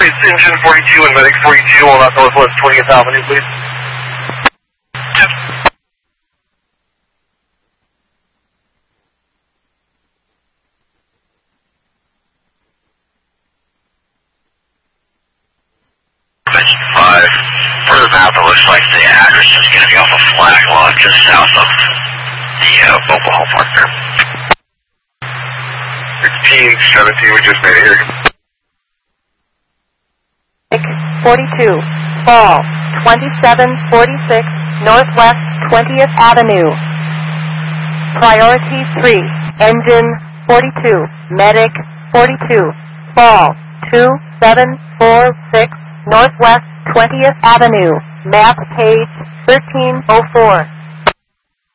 It's engine 42 and medic 42 on that Northwest 20th Avenue, please. Mention 5. For the map, it looks like the address is going to be off a flag lot just south of the mobile home park there. 1617, we just made it here. 42, fall, 2746, Northwest 20th Avenue. Priority 3, engine 42, medic 42, fall, 2746, Northwest 20th Avenue, map page 1304.